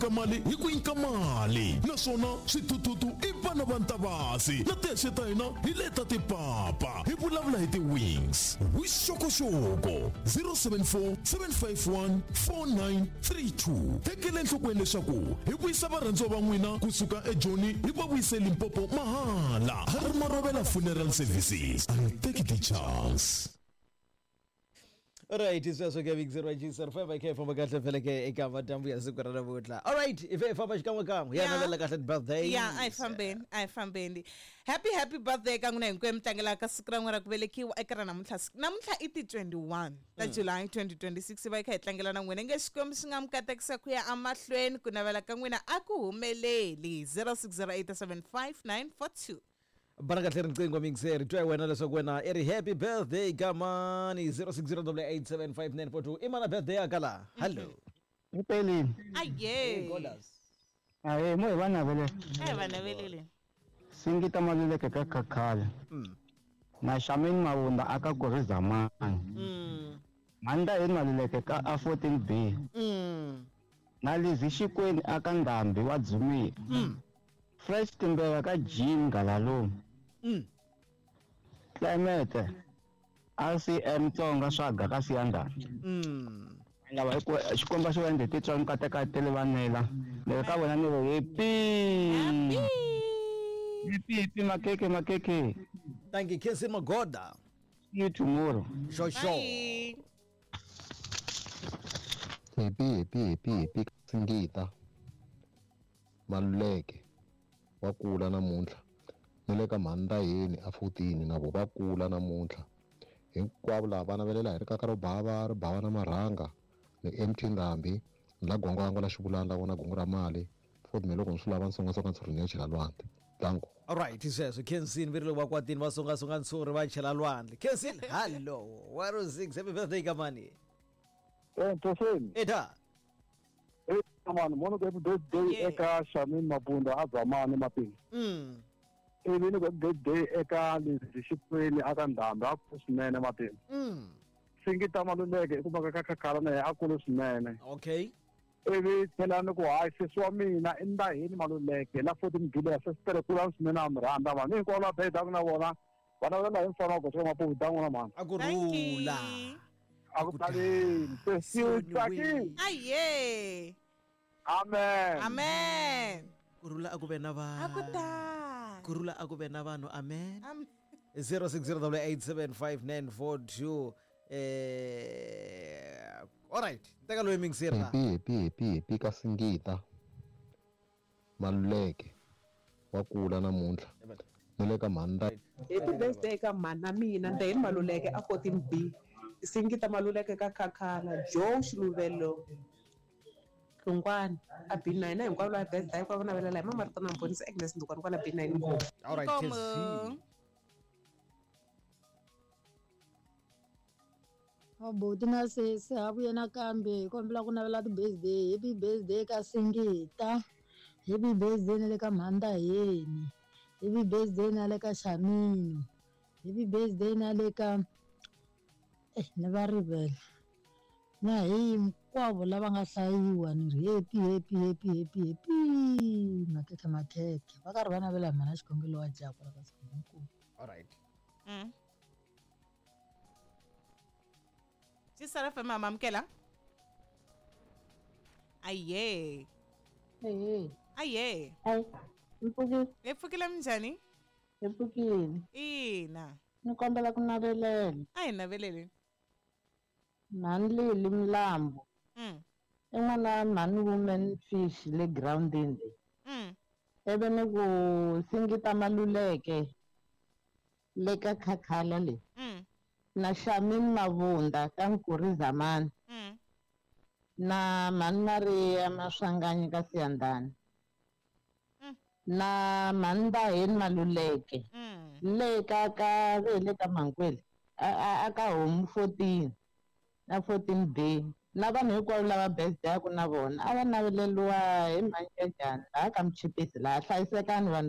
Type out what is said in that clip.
nyika mali hi ku nyika mali naswona switututu i vana va ntavasi na tihexi ta hina hi leta tipapa hi vulavula hi ti-wings vuxokoxoko 074 751 4932 tekele enhlokweni leswaku hi vuyisa varhandziwa va n'wina kusuka ejoni hi va vuyise Limpopo mahala Hari Marovela Funeral Services. I'll take the chance. Alright, sweswo ke Big 0 ke famba kahle phela ke eka matambu ya siku ra namuntlha. Alright, ife famba xikan'we kan'we ya navela kahle birthday. Yeah, I fambeni. Happy birthday ka n'wina hinkwenu tlangela ka siku ra n'wina ra ku velekiwa eka ra namuntlha. Namuntlha i ti 21 ta July 2026 va hi kha hi tlangela na n'wina nge xikwembu xi nga mi katekisa ku ya amahlweni ku navela ka n'wina a ku humeleli 0608755942. Bana kahle riqingho Mixer twa wena leswaku wena eri happy birthday kamani 0608759442 imana birthday akala. Hello. Ipelini. Aye. Aye mo bana vele. Bana velele. Singita maluleke ka kakhala. Na Shamin Mabunda aka kuri zamani. Manda yini maluleke ka a 14B. Na Lizi Xikweni aka Ndhambi wa Dzumile. Fresh Timbeka ka Jim Galalo. Climate RCM Tsonga swaga ka Siyandana. Lava hi ku xikomba xo endle titswa nkateka tele vanela le ka vona ni happy makeke. Thank you Kesi Magoda. See you tomorrow. Sure. Happy Singita Maluleke wakula namuntlha nile ka mhanda yini a 14 na vo vakula namuntlha hinkwavo lava vana velela hi ri kaka ro bava na marhanga ni MT Ndhambi la gongoango la xivulani la vona gongo ra mali fodme loko ni swi lava nsongasonga ntshuri ni chela lwandle danko. Alright, sweswo Kensin virile vakwatini va songasonga ntshuri va chela lwandle. Kensin hello 106 happy birthday kamani. Toseni. Eta Mano, mono ke birthday eka Shamin Mabunda azamani mapini. Ivi ni birthday eka Lizi Xikweni aka Ndhambi a ku swinene mapini. Singita maluleke ku maka ka kakhala na a ku swinene. Okay. Ivi phela ni ku hayi sesi wa mina i Ndaheni maluleke la 14 gile ya sestere ku la swinene a miranda mani hinkwavo la birthday ku na vona vana va la hi mfana ku swa maputa n'wana mani. A ku rula. A ku taleni sesi tsaki. Aye. Amen. Kurula akube na vanhu. Akuta. Kurula akube na vanhu. Amen. 0608759442. Alright. Teka lo Mixer. Happy ka Singita Maluleke wakula namuntlha nile ka mhanda. Happy birthday ka mana mina Ndaheni Maluleke a 14B. Singita Maluleke ka Kakhala Joe Shiluvelo Lungwana a B9 hinkwavo la birthday hinkwavo na velela hi Mamarito na Mbonisa Agnes Ndukwana kwala B9. Alright, Kensin. Buti na sesi havuye nakambe kombela ku navela ti-birthday happy birthday ka Singita happy birthday na le ka Mhandaheni happy birthday na le ka Shamini happy birthday na le ka ni va rivele na hinkwavo lava nga hlayiwa ni ri happy makeke va karhi va navela hi mana xikongelo wa Jaku la ka Sibunkulu. Alright. Sisara fe mama mkela. Aye. Hey. Aye. Ay, mpfuki Efukile mjani? mpfukini Ina. ni kombela ku navelela Ai navelele. mhani Lili Mlambo i n'wana mhani Women Fish le groundini leyi ivi ni ku Singita Maluleke le ka Kakhala leyi na Shamin Mabunda ka Nkuri Zamani na mhani Maria Maswanganyi ka Siyandana na mhani Ndaheni Maluleke le ka le ka Mankweli aka Home 14 na 14B na vanhu hinkwavo lava birthday yaku na vona a va naveleliwa hi mhani ya njhani laha ka Mchipisi laha hlayisekani vanhu